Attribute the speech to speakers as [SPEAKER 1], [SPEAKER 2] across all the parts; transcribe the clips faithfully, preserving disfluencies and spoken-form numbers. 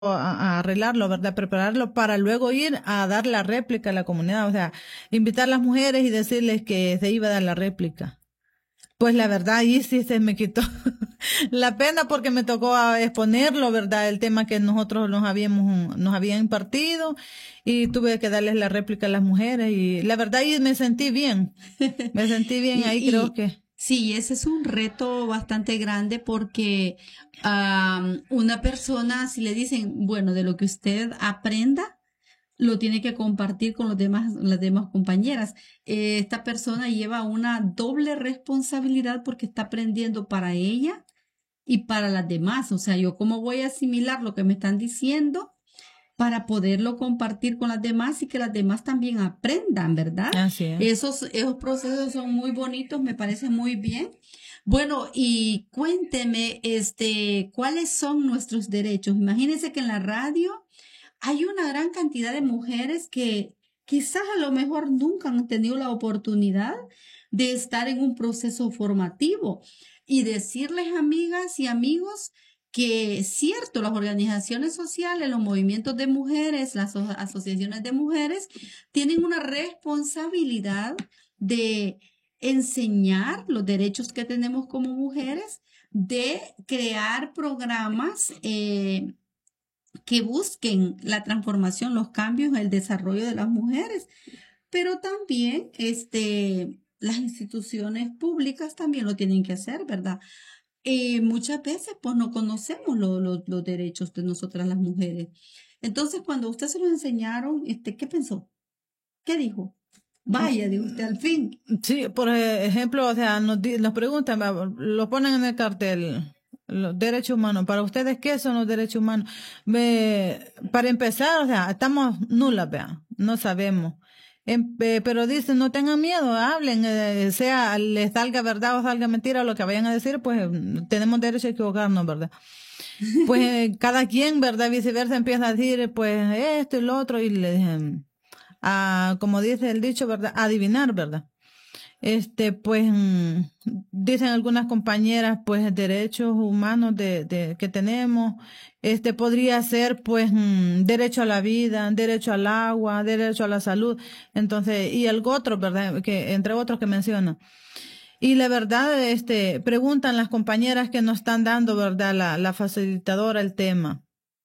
[SPEAKER 1] a, a arreglarlo, ¿verdad? Prepararlo para luego ir a dar la réplica a la comunidad, o sea, invitar a las mujeres y decirles que se iba a dar la réplica. Pues la verdad, ahí sí se me quitó la pena porque me tocó a exponerlo, ¿verdad? El tema que nosotros nos habíamos, nos habían impartido y tuve que darles la réplica a las mujeres y la verdad ahí me sentí bien, me sentí bien,
[SPEAKER 2] Y,
[SPEAKER 1] ahí
[SPEAKER 2] y
[SPEAKER 1] creo que.
[SPEAKER 2] sí, ese es un reto bastante grande porque am, una persona, si le dicen, bueno, de lo que usted aprenda, lo tiene que compartir con los demás, las demás compañeras. Eh, esta persona lleva una doble responsabilidad porque está aprendiendo para ella y para las demás. O sea, yo cómo voy a asimilar lo que me están diciendo para poderlo compartir con las demás y que las demás también aprendan, ¿verdad?
[SPEAKER 1] Así es.
[SPEAKER 2] Esos, esos procesos son muy bonitos, me parece muy bien. Bueno, y cuénteme, este, ¿cuáles son nuestros derechos? Imagínense que en la radio hay una gran cantidad de mujeres que quizás a lo mejor nunca han tenido la oportunidad de estar en un proceso formativo y decirles, amigas y amigos, que es cierto, las organizaciones sociales, los movimientos de mujeres, las aso- asociaciones de mujeres, tienen una responsabilidad de enseñar los derechos que tenemos como mujeres, de crear programas eh, que busquen la transformación, los cambios, el desarrollo de las mujeres, pero también este, las instituciones públicas también lo tienen que hacer, ¿verdad? Eh, muchas veces pues no conocemos lo- lo- los derechos de nosotras las mujeres. Entonces, cuando usted se lo enseñaron, este, ¿qué pensó? ¿Qué dijo? Vaya, dijo usted al fin.
[SPEAKER 1] Sí, por ejemplo, o sea, nos, di- nos preguntan, va, lo ponen en el cartel, los derechos humanos. ¿Para ustedes qué son los derechos humanos? Ve, para empezar, o sea, estamos nulas, vea, no sabemos. Em- eh, pero dicen, no tengan miedo, hablen, eh, sea les salga verdad o salga mentira lo que vayan a decir, pues mm, tenemos derecho a equivocarnos, ¿verdad? Pues eh, cada quien, ¿verdad? Viceversa empieza a decir, pues esto y lo otro, y le dicen, a, como dice el dicho, ¿verdad? Adivinar, ¿verdad? Este, pues, mm, dicen algunas compañeras, pues, derechos humanos de, de, que tenemos, este, podría ser, pues, mm, derecho a la vida, derecho al agua, derecho a la salud, entonces, y algo otro, ¿verdad? Que, entre otros que menciona. Y la verdad, este, preguntan las compañeras que nos están dando, ¿verdad? La, la facilitadora el tema.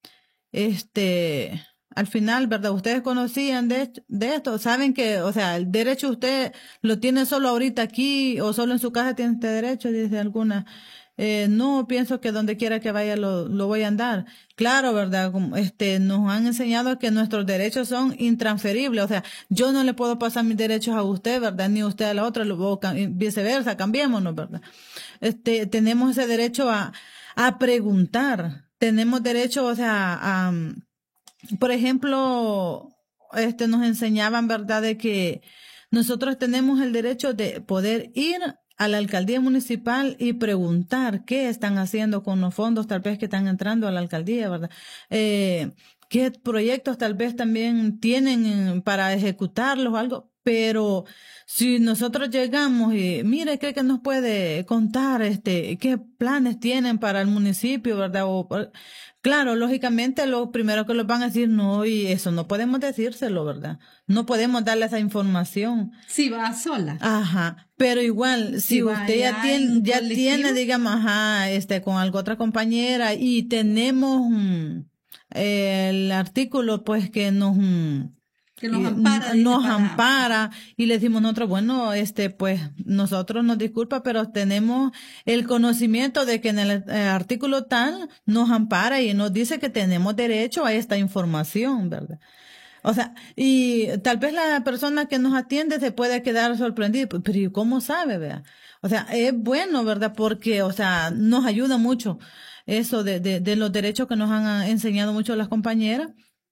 [SPEAKER 1] Este, al final, ¿verdad? Ustedes conocían de, de esto, saben que, o sea, el derecho usted lo tiene solo ahorita aquí o solo en su casa tiene este derecho, dice alguna. Eh, no, pienso que donde quiera que vaya lo, lo voy a andar. Claro, ¿verdad? Como, este, nos han enseñado que nuestros derechos son intransferibles, o sea, yo no le puedo pasar mis derechos a usted, ¿verdad? Ni usted a la otra, lo, o viceversa, cambiémonos, ¿verdad? Este, tenemos ese derecho a, a preguntar. Tenemos derecho, o sea, a, por ejemplo, este, nos enseñaban, ¿verdad?, de que nosotros tenemos el derecho de poder ir a la alcaldía municipal y preguntar qué están haciendo con los fondos, tal vez que están entrando a la alcaldía, ¿verdad? Eh, qué proyectos tal vez también tienen para ejecutarlos o algo, pero si nosotros llegamos y, mire, ¿qué que nos puede contar, este, qué planes tienen para el municipio, ¿verdad? O, claro, lógicamente lo primero que los van a decir, no, y eso no podemos decírselo, ¿verdad? No podemos darle esa información.
[SPEAKER 2] Si va sola,
[SPEAKER 1] Ajá, pero igual,
[SPEAKER 2] si
[SPEAKER 1] si
[SPEAKER 2] va
[SPEAKER 1] usted ya
[SPEAKER 2] allá
[SPEAKER 1] tiene,
[SPEAKER 2] en
[SPEAKER 1] ya tiene,
[SPEAKER 2] colectivo,
[SPEAKER 1] digamos, ajá, este, con alguna otra compañera y tenemos mm, el artículo, pues, que nos, mm,
[SPEAKER 2] que nos
[SPEAKER 1] y
[SPEAKER 2] ampara,
[SPEAKER 1] n-
[SPEAKER 2] dice,
[SPEAKER 1] nos
[SPEAKER 2] para
[SPEAKER 1] ampara y le decimos nosotros, bueno, este, pues nosotros nos disculpa, pero tenemos el conocimiento de que en el, eh, artículo tal nos ampara y nos dice que tenemos derecho a esta información, ¿verdad? O sea, y tal vez la persona que nos atiende se puede quedar sorprendida, "Pues, pero ¿y cómo sabe, vea? O sea, es bueno, ¿verdad? Porque, o sea, nos ayuda mucho eso de, de, de los derechos que nos han ah, enseñado mucho las compañeras,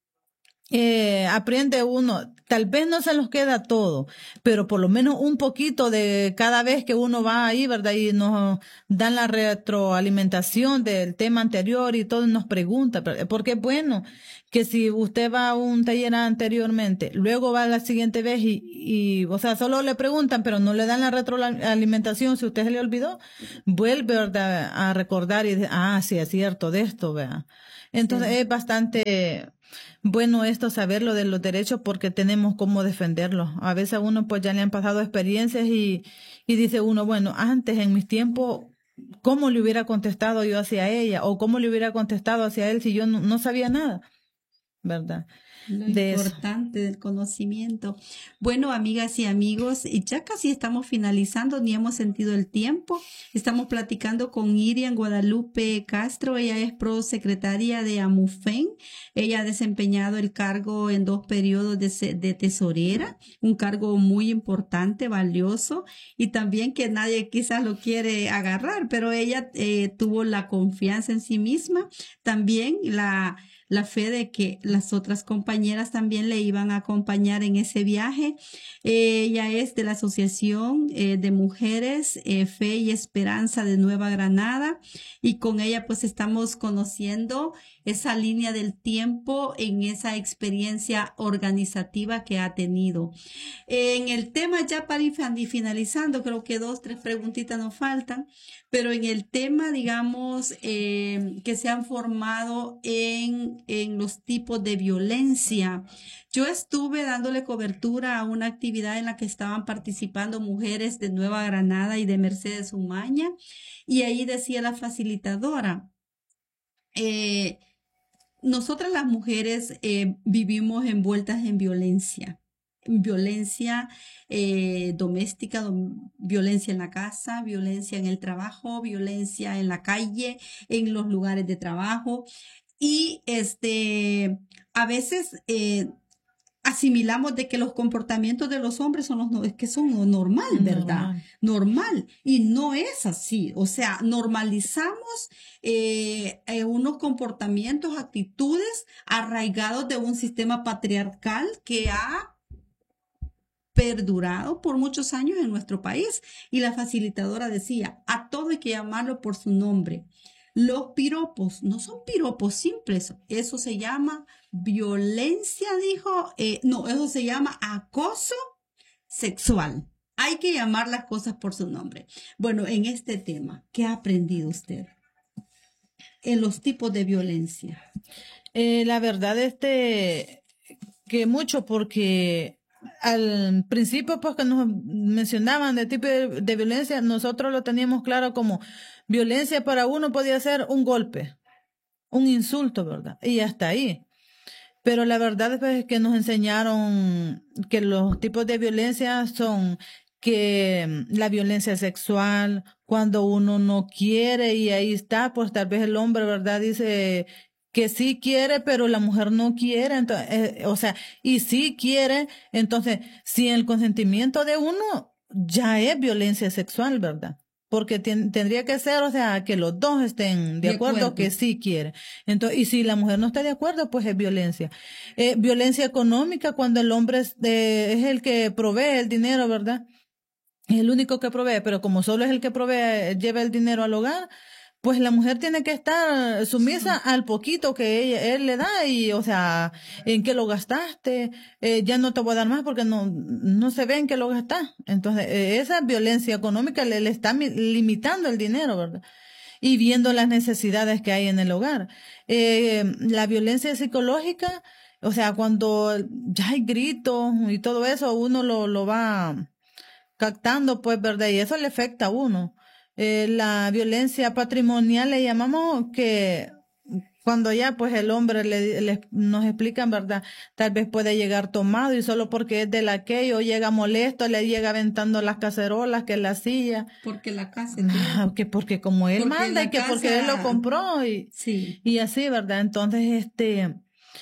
[SPEAKER 1] eh, aprende uno, tal vez no se los queda todo, pero por lo menos un poquito de cada vez que uno va ahí, ¿verdad? Y nos dan la retroalimentación del tema anterior y todo, y nos pregunta, pero- porque es bueno que si usted va a un taller anteriormente, luego va la siguiente vez y, y, o sea, solo le preguntan, pero no le dan la retroalimentación, si usted se le olvidó, vuelve, ¿verdad? A recordar y dice, ah, sí, es cierto de esto, vea. Entonces
[SPEAKER 2] Sí.
[SPEAKER 1] es bastante bueno esto saberlo de los derechos porque tenemos cómo defenderlos. A veces a uno pues ya le han pasado experiencias y, y dice uno, bueno, antes en mis tiempos, ¿cómo le hubiera contestado yo hacia ella? O ¿cómo le hubiera contestado hacia él si yo no, no sabía nada? ¿Verdad?
[SPEAKER 2] Lo
[SPEAKER 1] De eso.
[SPEAKER 2] importante del conocimiento. Bueno, amigas y amigos, y ya casi estamos finalizando, ni hemos sentido el tiempo. Estamos platicando con Irian Guadalupe Castro. Ella es prosecretaria de AMUFEN. Ella ha desempeñado el cargo en dos periodos de, se- de tesorera, un cargo muy importante, valioso, y también que nadie quizás lo quiere agarrar, pero ella eh, tuvo la confianza en sí misma, también la la fe de que las otras compañeras también le iban a acompañar en ese viaje. Eh, ella es de la Asociación eh, de Mujeres eh, Fe y Esperanza de Nueva Granada y con ella pues estamos conociendo esa línea del tiempo en esa experiencia organizativa que ha tenido. En el tema ya para ir finalizando, creo que dos, tres preguntitas nos faltan, pero en el tema, digamos, eh, que se han formado en, en los tipos de violencia. Yo estuve dándole cobertura a una actividad en la que estaban participando mujeres de Nueva Granada y de Mercedes Umaña, y ahí decía la facilitadora, eh, nosotras las mujeres eh, vivimos envueltas en violencia, violencia eh, doméstica, dom- violencia en la casa, violencia en el trabajo, violencia en la calle, en los lugares de trabajo. Y este, a veces eh, asimilamos de que los comportamientos de los hombres son los no- es que son lo normal, ¿verdad?
[SPEAKER 1] Normal.
[SPEAKER 2] Normal. Y no es así. O sea, normalizamos eh, eh, unos comportamientos, actitudes arraigados de un sistema patriarcal que ha perdurado por muchos años en nuestro país. Y la facilitadora decía, a todo hay que llamarlo por su nombre. Los piropos no son piropos simples, eso se llama violencia, dijo, eh, no, eso se llama acoso sexual. Hay que llamar las cosas por su nombre. Bueno, en este tema, ¿qué ha aprendido usted en los tipos de violencia?
[SPEAKER 1] Eh, la verdad, este, que mucho porque al principio, pues que nos mencionaban de tipo de, de violencia, nosotros lo teníamos claro como violencia para uno podía ser un golpe, un insulto, ¿verdad? Y hasta ahí. Pero la verdad es que nos enseñaron que los tipos de violencia son que mm, la violencia sexual, cuando uno no quiere y ahí está, pues tal vez el hombre, ¿verdad? Dice que sí quiere, pero la mujer no quiere, entonces, eh, o sea, y sí quiere, entonces, si el consentimiento de uno ya es violencia sexual, ¿verdad? Porque tien- tendría que ser, o sea, que los dos estén de
[SPEAKER 2] De
[SPEAKER 1] acuerdo
[SPEAKER 2] acuerdo.
[SPEAKER 1] que sí quiere. Entonces, y si la mujer no está de acuerdo, pues es violencia. Eh, violencia económica cuando el hombre es, de- es el que provee el dinero, ¿verdad? Es el único que provee, pero como solo es el que provee, eh, lleva el dinero al hogar, pues la mujer tiene que estar sumisa al poquito que ella, él le da y, o sea, en qué lo gastaste, eh, ya no te voy a dar más porque no, no se ve en qué lo gastas. Entonces, eh, esa violencia económica le, le está mi- limitando el dinero, ¿verdad? Y viendo las necesidades que hay en el hogar. Eh, la violencia psicológica, o sea, cuando ya hay gritos y todo eso, uno lo, lo va captando, pues, ¿verdad? Y eso le afecta a uno. Eh, la violencia patrimonial le llamamos que cuando ya pues el hombre le, le- nos explican, ¿verdad? Tal vez puede llegar tomado y solo porque es del aquello llega molesto, le llega aventando las cacerolas, que la silla,
[SPEAKER 2] Porque la casa es de él.
[SPEAKER 1] ah, que porque como él
[SPEAKER 2] Porque
[SPEAKER 1] manda y
[SPEAKER 2] la
[SPEAKER 1] que porque él lo
[SPEAKER 2] casa,
[SPEAKER 1] compró y,
[SPEAKER 2] sí,
[SPEAKER 1] y así, ¿verdad? Entonces, este,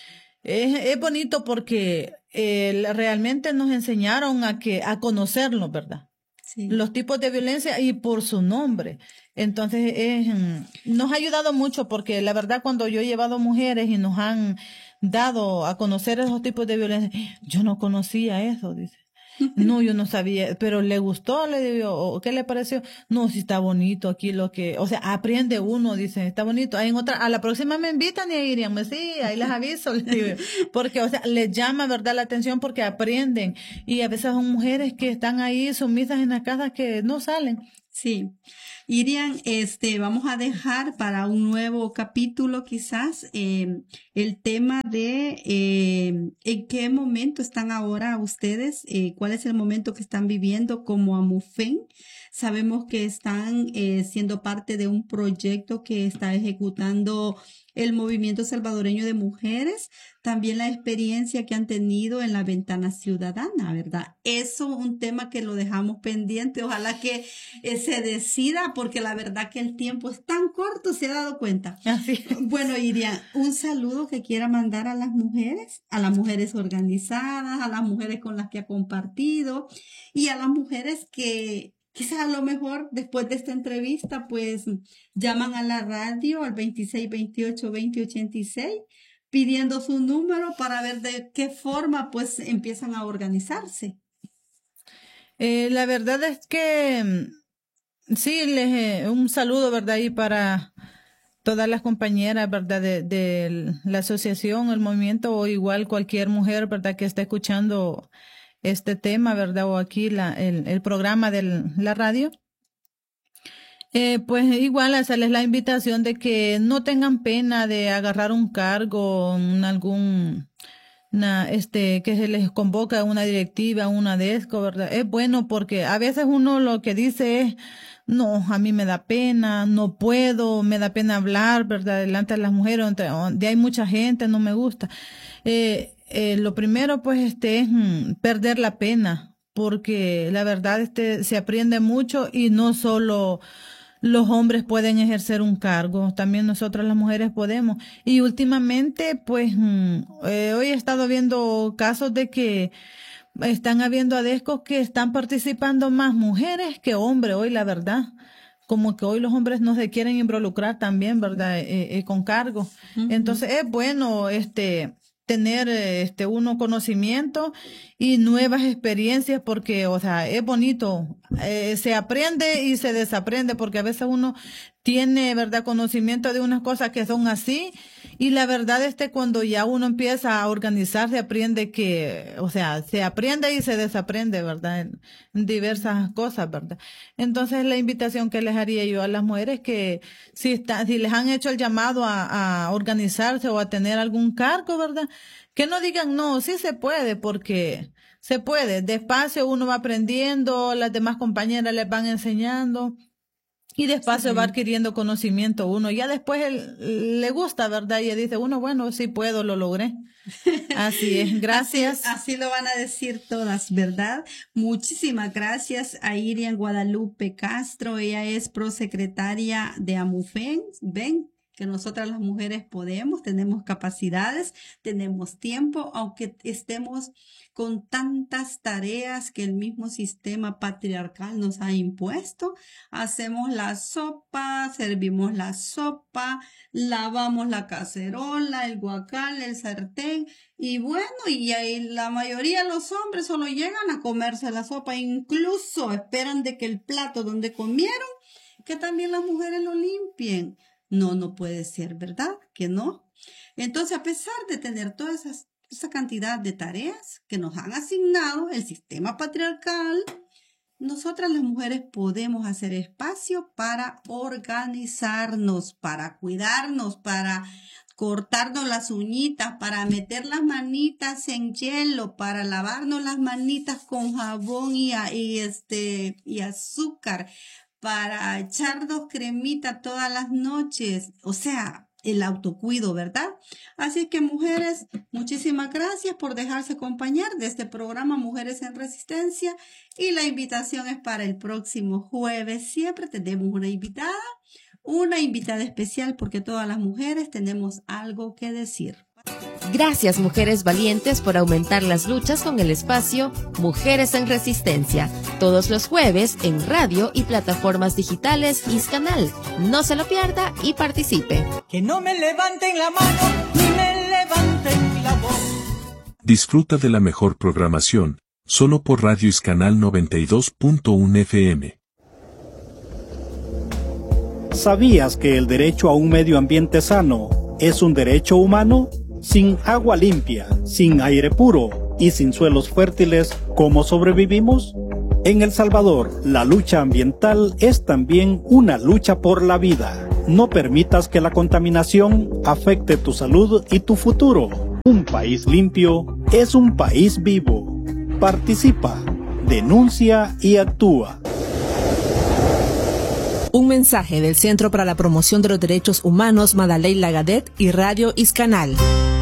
[SPEAKER 1] es, es bonito porque eh, realmente nos enseñaron a que, a conocerlo, ¿verdad?
[SPEAKER 2] sí.
[SPEAKER 1] Los tipos de violencia y por su nombre. Entonces, es, mm, nos ha ayudado mucho porque la verdad cuando yo he llevado mujeres y nos han dado a conocer esos tipos de violencia, yo no conocía eso, dice. No, yo no sabía, pero le gustó, le digo, o ¿qué le pareció? No, sí está bonito aquí lo que, o sea, aprende uno, dice, está bonito. Ahí en otra, a la próxima me invitan y ahí irían, pues sí, ahí les aviso, le digo, porque, o sea, les llama, ¿verdad?, la atención porque aprenden. Y a veces son mujeres que están ahí sumisas en las casas que no salen.
[SPEAKER 2] Sí. Irian, este, vamos a dejar para un nuevo capítulo quizás eh, el tema de eh, en qué momento están ahora ustedes, eh, cuál es el momento que están viviendo como Amufen. Sabemos que están eh, siendo parte de un proyecto que está ejecutando el Movimiento Salvadoreño de Mujeres, también la experiencia que han tenido en la Ventana Ciudadana, ¿verdad? Eso es un tema que lo dejamos pendiente, ojalá que eh, se decida, porque la verdad que el tiempo es tan corto, ¿se ha dado cuenta?
[SPEAKER 1] Así.
[SPEAKER 2] Bueno, Irian, un saludo que quiera mandar a las mujeres, a las mujeres organizadas, a las mujeres con las que ha compartido y a las mujeres que quizás a lo mejor después de esta entrevista pues llaman a la radio al veintiséis veintiocho veinte ochenta y seis pidiendo su número para ver de qué forma pues empiezan a organizarse.
[SPEAKER 1] Eh, la verdad es que sí, les, eh, un saludo, ¿verdad? Y para todas las compañeras, ¿verdad? De, de la asociación, el movimiento o igual cualquier mujer, ¿verdad? Que está escuchando este tema, ¿verdad? O aquí la, el, el programa de la radio. Eh, pues igual hacerles la invitación de que no tengan pena de agarrar un cargo, un, algún, una, este, que se les convoca a una directiva, una desco, ¿verdad? Es bueno porque a veces uno lo que dice es, no, a mí me da pena, no puedo, me da pena hablar, ¿verdad? Delante de las mujeres, donde, donde hay mucha gente, no me gusta. Eh, Eh, lo primero, pues, este, es mm, perder la pena, porque la verdad, este, se aprende mucho y no solo los hombres pueden ejercer un cargo, también nosotras las mujeres podemos. Y últimamente, pues, mm, eh, hoy he estado viendo casos de que están habiendo adescos que están participando más mujeres que hombres, hoy la verdad. Como que hoy los hombres no se quieren involucrar también, ¿verdad? Eh, eh, con cargo. Uh-huh. Entonces, es bueno, este, tener este uno conocimiento y nuevas experiencias porque, o sea, es bonito, eh, se aprende y se desaprende porque a veces uno tiene, ¿verdad?, conocimiento de unas cosas que son así y la verdad es que cuando ya uno empieza a organizarse aprende que, o sea, se aprende y se desaprende, ¿verdad?, en, en diversas cosas, ¿verdad? Entonces la invitación que les haría yo a las mujeres que si está, si les han hecho el llamado a, a organizarse o a tener algún cargo, ¿verdad?, que no digan no, sí se puede porque se puede, despacio uno va aprendiendo, las demás compañeras les van enseñando. Y despacio sí. va adquiriendo conocimiento uno. Ya después él, le gusta, ¿verdad? Y dice uno, bueno, sí puedo, lo logré. Así es, gracias.
[SPEAKER 2] Así, así lo van a decir todas, ¿verdad? Muchísimas gracias a Irian Guadalupe Castro. Ella es prosecretaria de Amufen. Ven que nosotras las mujeres podemos, tenemos capacidades, tenemos tiempo, aunque estemos con tantas tareas que el mismo sistema patriarcal nos ha impuesto. Hacemos la sopa, servimos la sopa, lavamos la cacerola, el guacal, el sartén, y bueno, y ahí la mayoría de los hombres solo llegan a comerse la sopa, incluso esperan de que el plato donde comieron, que también las mujeres lo limpien. No, no puede ser, ¿verdad? Que no. Entonces, a pesar de tener toda esa, esa cantidad de tareas que nos han asignado el sistema patriarcal, nosotras las mujeres podemos hacer espacio para organizarnos, para cuidarnos, para cortarnos las uñitas, para meter las manitas en hielo, para lavarnos las manitas con jabón y, y, este, y azúcar, para echarnos cremita todas las noches, o sea, el autocuido, ¿verdad? Así que mujeres, muchísimas gracias por dejarse acompañar de este programa Mujeres en Resistencia y la invitación es para el próximo jueves. Siempre tenemos una invitada, una invitada especial porque todas las mujeres tenemos algo que decir.
[SPEAKER 3] Gracias, mujeres valientes, por aumentar las luchas con el espacio Mujeres en Resistencia, todos los jueves en radio y plataformas digitales Iscanal. No se lo pierda y participe.
[SPEAKER 4] Que no me levanten la mano ni me levanten la voz.
[SPEAKER 5] Disfruta de la mejor programación, solo por Radio Iscanal noventa y dos punto uno F M.
[SPEAKER 6] ¿Sabías que el derecho a un medio ambiente sano es un derecho humano? Sin agua limpia, sin aire puro y sin suelos fértiles, ¿cómo sobrevivimos? En El Salvador, la lucha ambiental es también una lucha por la vida. No permitas que la contaminación afecte tu salud y tu futuro. Un país limpio es un país vivo. Participa, denuncia y actúa.
[SPEAKER 7] Un mensaje del Centro para la Promoción de los Derechos Humanos Madaley Lagadet y Radio Iscanal.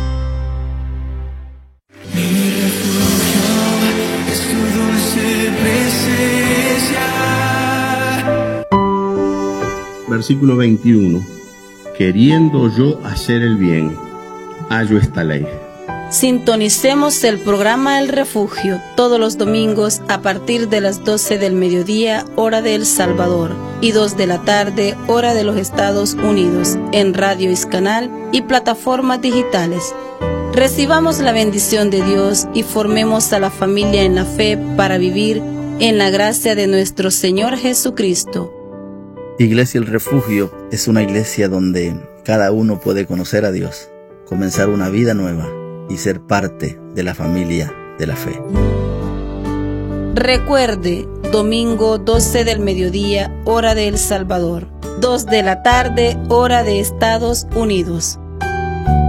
[SPEAKER 8] Versículo veintiuno. Queriendo yo hacer el bien, hallo esta ley.
[SPEAKER 9] Sintonicemos el programa El Refugio todos los domingos a partir de las doce del mediodía, hora de El Salvador, y dos de la tarde, hora de los Estados Unidos, en Radio Iscanal y plataformas digitales. Recibamos la bendición de Dios y formemos a la familia en la fe para vivir en la gracia de nuestro Señor Jesucristo.
[SPEAKER 10] Iglesia El Refugio es una iglesia donde cada uno puede conocer a Dios, comenzar una vida nueva y ser parte de la familia de la fe.
[SPEAKER 9] Recuerde, domingo doce del mediodía, hora de El Salvador, dos de la tarde, hora de Estados Unidos.